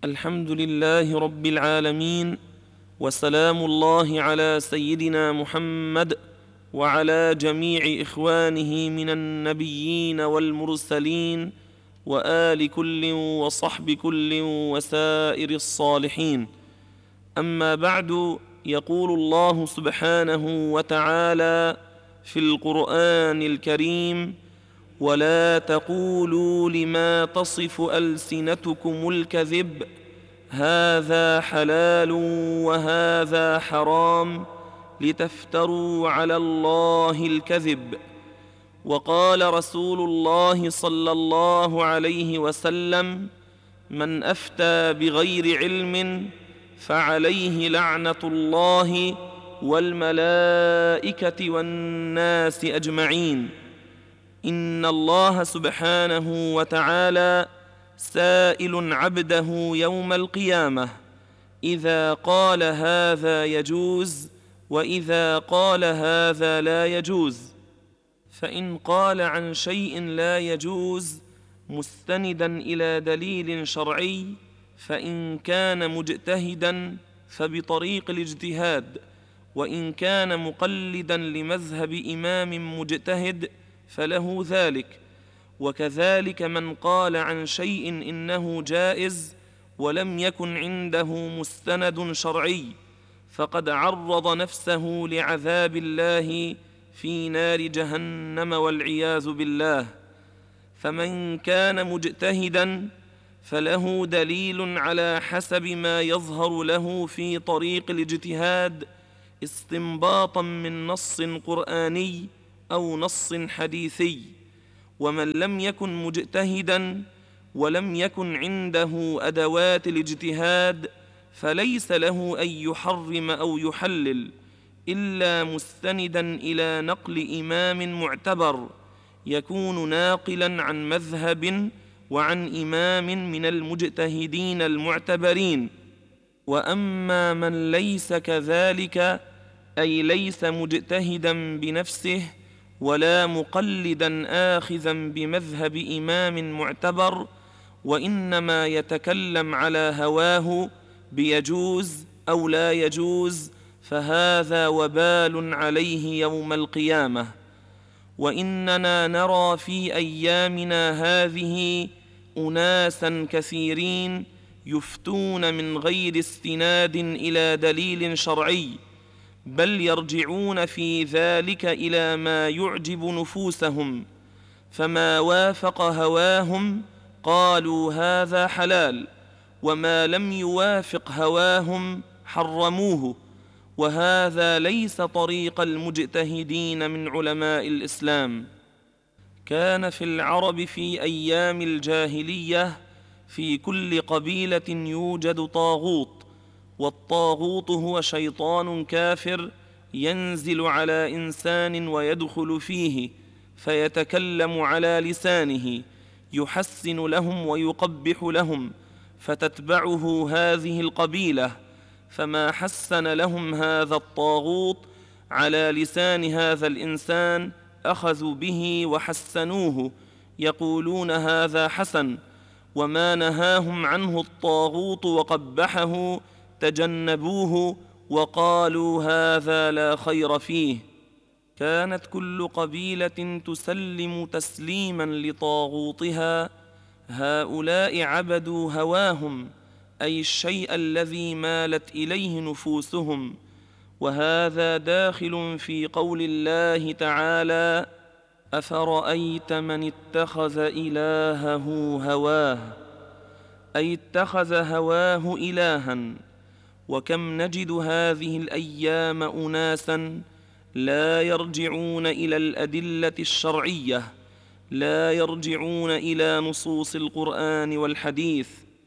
الحمد لله رب العالمين، وسلام الله على سيدنا محمد وعلى جميع إخوانه من النبيين والمرسلين وآل كل وصحب كل وسائر الصالحين. أما بعد، يقول الله سبحانه وتعالى في القرآن الكريم: ولا تقولوا لما تصف ألسنتكم الكذب هذا حلال وهذا حرام لتفتروا على الله الكذب. وقال رسول الله صلى الله عليه وسلم: من أفتى بغير علم فعليه لعنة الله والملائكة والناس أجمعين. إن الله سبحانه وتعالى سائل عبده يوم القيامة إذا قال هذا يجوز وإذا قال هذا لا يجوز. فإن قال عن شيء لا يجوز مستندا إلى دليل شرعي، فإن كان مجتهدا فبطريق الاجتهاد، وإن كان مقلدا لمذهب إمام مجتهد فله ذلك. وكذلك من قال عن شيء إنه جائز ولم يكن عنده مستند شرعي فقد عرض نفسه لعذاب الله في نار جهنم والعياذ بالله. فمن كان مجتهدا فله دليل على حسب ما يظهر له في طريق الاجتهاد استنباطا من نص قرآني أو نص حديثي. ومن لم يكن مجتهدا ولم يكن عنده أدوات الاجتهاد فليس له أن يحرم أو يحلل إلا مستندا إلى نقل إمام معتبر يكون ناقلا عن مذهب وعن إمام من المجتهدين المعتبرين. وأما من ليس كذلك، أي ليس مجتهدا بنفسه ولا مقلدا آخذا بمذهب إمام معتبر، وإنما يتكلم على هواه بيجوز أو لا يجوز، فهذا وبال عليه يوم القيامة. وإننا نرى في أيامنا هذه أناسا كثيرين يفتون من غير استناد إلى دليل شرعي، بل يرجعون في ذلك إلى ما يعجب نفوسهم، فما وافق هواهم قالوا هذا حلال، وما لم يوافق هواهم حرموه. وهذا ليس طريق المجتهدين من علماء الإسلام. كان في العرب في أيام الجاهلية في كل قبيلة يوجد طاغوت، والطاغوت هو شيطان كافر ينزل على إنسان ويدخل فيه فيتكلم على لسانه يحسن لهم ويقبح لهم، فتتبعه هذه القبيلة. فما حسن لهم هذا الطاغوت على لسان هذا الإنسان أخذوا به وحسنوه يقولون هذا حسن، وما نهاهم عنه الطاغوت وقبحه تجنبوه وقالوا هذا لا خير فيه. كانت كل قبيلة تسلم تسليما لطاغوتها. هؤلاء عبدوا هواهم، أي الشيء الذي مالت إليه نفوسهم. وهذا داخل في قول الله تعالى: أفرأيت من اتخذ إلهه هواه، أي اتخذ هواه إلها. وكم نجد هذه الأيام أناسا لا يرجعون إلى الأدلة الشرعية، لا يرجعون إلى نصوص القرآن والحديث،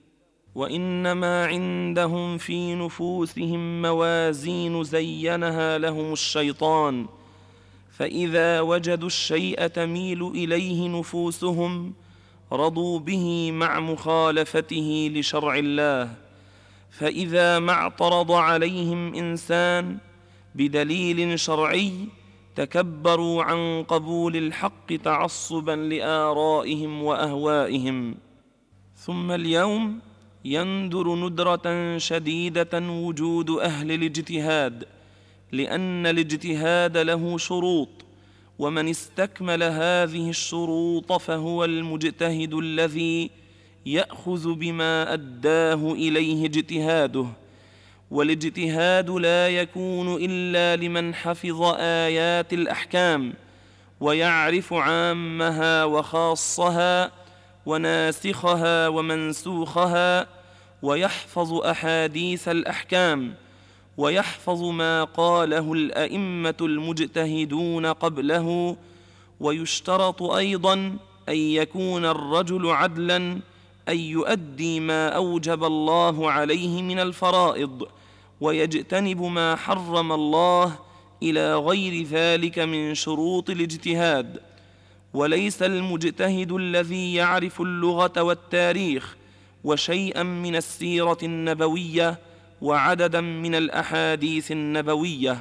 وإنما عندهم في نفوسهم موازين زينها لهم الشيطان، فإذا وجدوا الشيء تميل إليه نفوسهم رضوا به مع مخالفته لشرع الله. فإذا ما اعترض عليهم إنسان بدليل شرعي تكبروا عن قبول الحق تعصبا لآرائهم وأهوائهم. ثم اليوم يندر ندرة شديدة وجود أهل الاجتهاد، لأن الاجتهاد له شروط، ومن استكمل هذه الشروط فهو المجتهد الذي يأخذ بما أداه إليه اجتهاده. والاجتهاد لا يكون إلا لمن حفظ آيات الأحكام ويعرف عامها وخاصها وناسخها ومنسوخها، ويحفظ أحاديث الأحكام، ويحفظ ما قاله الأئمة المجتهدون قبله. ويشترط أيضا أن يكون الرجل عدلا، أن يؤدي ما أوجب الله عليه من الفرائض ويجتنب ما حرم الله، إلى غير ذلك من شروط الاجتهاد. وليس المجتهد الذي يعرف اللغة والتاريخ وشيئا من السيرة النبوية وعددا من الأحاديث النبوية،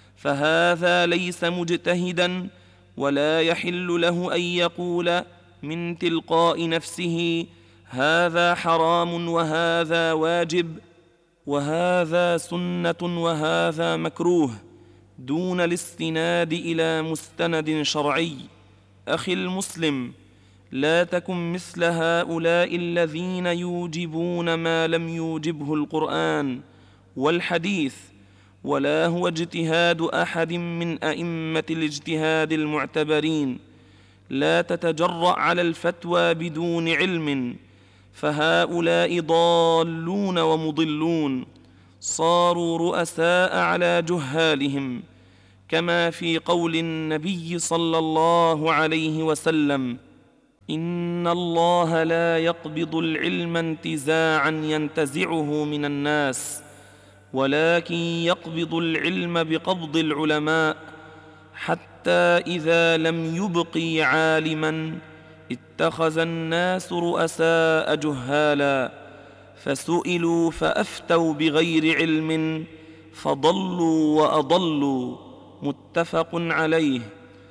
فهذا ليس مجتهدا، ولا يحل له أن يقول من تلقاء نفسه هذا حرام وهذا واجب وهذا سنة وهذا مكروه، دون الاستناد إلى مستند شرعي. أخي المسلم، لا تكن مثل هؤلاء الذين يوجبون ما لم يوجبه القرآن والحديث، ولا هو اجتهاد أحد من أئمة الاجتهاد المعتبرين. لا تتجرأ على الفتوى بدون علم، فهؤلاء ضالون ومضلون، صاروا رؤساء على جهالهم، كما في قول النبي صلى الله عليه وسلم: إن الله لا يقبض العلم انتزاعا ينتزعه من الناس، ولكن يقبض العلم بقبض العلماء، حتى إذا لم يبقي عالما اتخذ الناس رؤساء جهالا، فسئلوا فأفتوا بغير علم فضلوا وأضلوا. متفق عليه.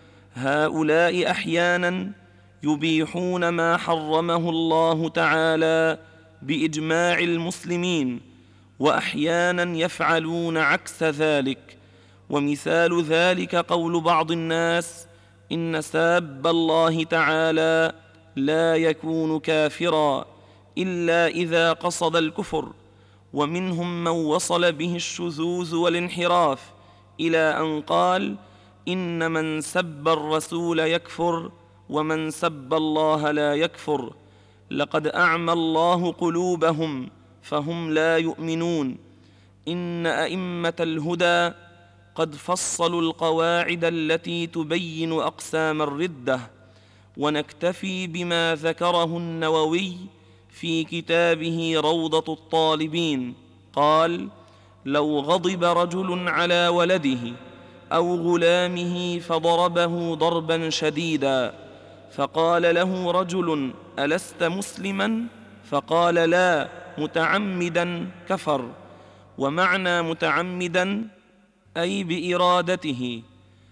هؤلاء أحيانا يبيحون ما حرمه الله تعالى بإجماع المسلمين، وأحيانا يفعلون عكس ذلك. ومثال ذلك قول بعض الناس: إن ساب الله تعالى لا يكون كافرا إلا إذا قصد الكفر. ومنهم من وصل به الشذوذ والانحراف إلى أن قال: إن من سب الرسول يكفر ومن سب الله لا يكفر. لقد أعمى الله قلوبهم فهم لا يؤمنون. إن أئمة الهدى قد فصلوا القواعد التي تبين أقسام الردة، ونكتفي بما ذكره النووي في كتابه روضة الطالبين. قال: لو غضب رجل على ولده أو غلامه فضربه ضربا شديدا، فقال له رجل: ألست مسلما؟ فقال: لا، متعمدا كفر. ومعنى متعمدا أي بإرادته.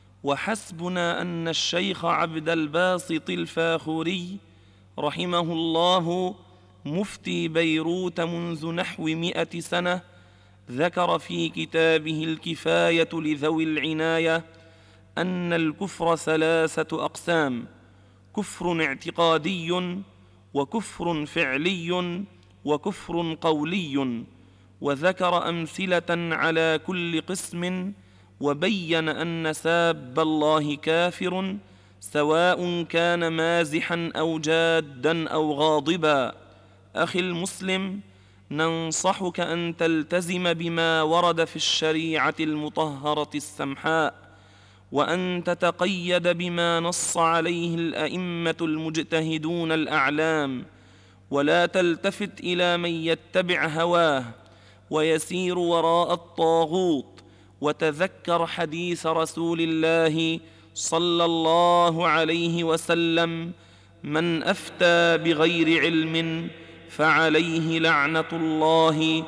وحسبنا أن الشيخ عبد الباسط الفاخوري رحمه الله مفتي بيروت منذ نحو 100 سنة ذكر في كتابه الكفاية لذوي العناية أن الكفر 3 أقسام: كفر اعتقادي، وكفر فعلي، وكفر قولي. وذكر أمثلة على كل قسم، وبين أن ساب الله كافر، سواء كان مازحا أو جادا أو غاضبا. أخي المسلم، ننصحك أن تلتزم بما ورد في الشريعة المطهرة السمحاء، وأن تتقيد بما نص عليه الأئمة المجتهدون الأعلام، ولا تلتفت إلى من يتبع هواه ويسير وراء الطاغوت. وتذكر حديث رسول الله صلى الله عليه وسلم: من أفتى بغير علم فعليه لعنة الله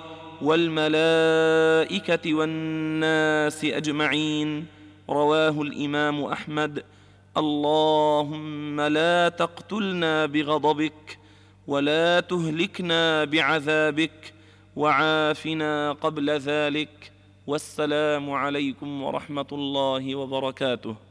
والملائكة والناس أجمعين. رواه الإمام أحمد. اللهم لا تقتلنا بغضبك، ولا تهلكنا بعذابك وعافنا قبل ذلك. والسلام عليكم ورحمة الله وبركاته.